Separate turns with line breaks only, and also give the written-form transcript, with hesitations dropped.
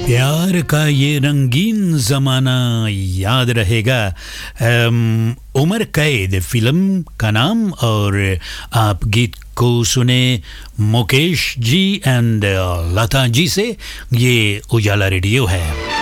प्यार का ये रंगीन ज़माना याद रहेगा। उमर कैद फिल्म का नाम, और आप गीत को सुने मुकेश जी एंड लता जी से। ये उजाला रेडियो है।